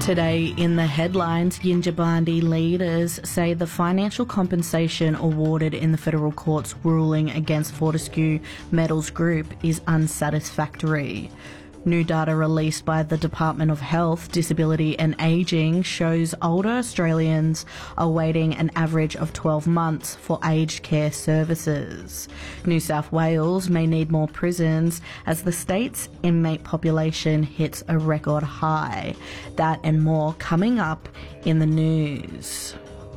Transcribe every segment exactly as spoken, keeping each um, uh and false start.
Today in the headlines, Yindjibarndi leaders say the financial compensation awarded in the federal court's ruling against Fortescue Metals Group is unsatisfactory. New data released by the Department of Health, Disability and Ageing shows older Australians are waiting an average of twelve months for aged care services. New South Wales may need more prisons as the state's inmate population hits a record high. That and more coming up in the news.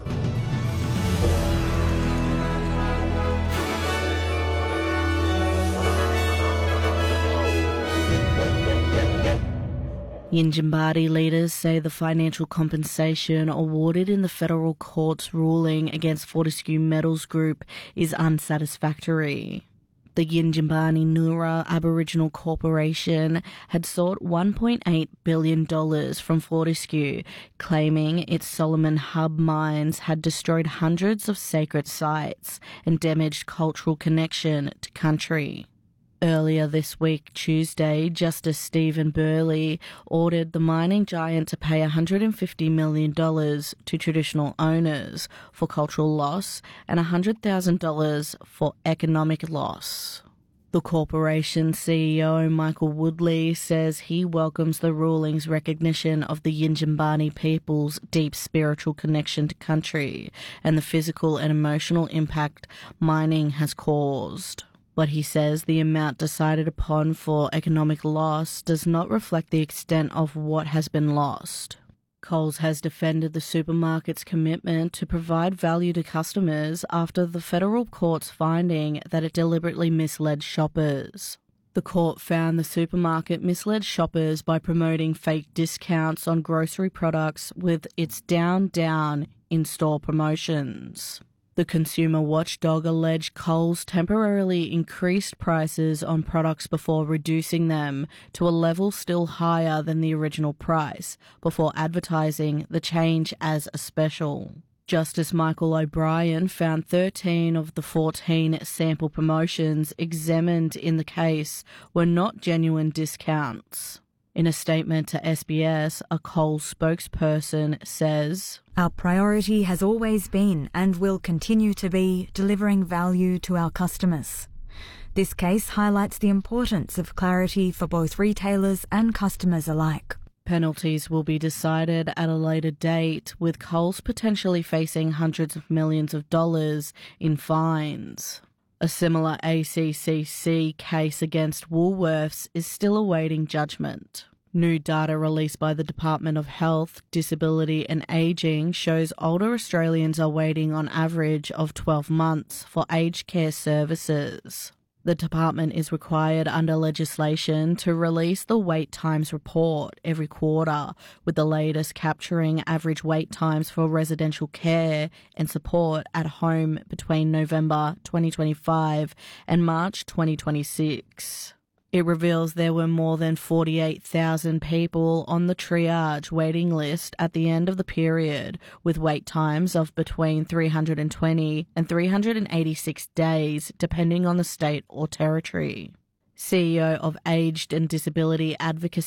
Yindjibarndi leaders say the financial compensation awarded in the federal court's ruling against Fortescue Metals Group is unsatisfactory. The Yindjibarndi Noora Aboriginal Corporation had sought one point eight billion dollars from Fortescue, claiming its Solomon Hub mines had destroyed hundreds of sacred sites and damaged cultural connection to country. Earlier this week, Tuesday, Justice Stephen Burley ordered the mining giant to pay one hundred fifty million dollars to traditional owners for cultural loss and one hundred thousand dollars for economic loss. The corporation's C E O, Michael Woodley, says he welcomes the ruling's recognition of the Yindjibarndi people's deep spiritual connection to country and the physical and emotional impact mining has caused. But he says the amount decided upon for economic loss does not reflect the extent of what has been lost. Coles has defended the supermarket's commitment to provide value to customers after the federal court's finding that it deliberately misled shoppers. The court found the supermarket misled shoppers by promoting fake discounts on grocery products with its down, down in-store promotions. The consumer watchdog alleged Coles temporarily increased prices on products before reducing them to a level still higher than the original price, before advertising the change as a special. Justice Michael O'Brien found thirteen of the fourteen sample promotions examined in the case were not genuine discounts. In a statement to S B S, a Coles spokesperson says, "Our priority has always been and will continue to be delivering value to our customers. This case highlights the importance of clarity for both retailers and customers alike." Penalties will be decided at a later date, with Coles potentially facing hundreds of millions of dollars in fines. A similar A C C C case against Woolworths is still awaiting judgment. New data released by the Department of Health, Disability and Ageing shows older Australians are waiting on average of twelve months for aged care services. The department is required under legislation to release the wait times report every quarter, with the latest capturing average wait times for residential care and support at home between November twenty twenty-five and March twenty twenty-six. It reveals there were more than forty-eight thousand people on the triage waiting list at the end of the period, with wait times of between three hundred twenty and three hundred eighty-six days, depending on the state or territory. C E O of Aged and Disability Advocacy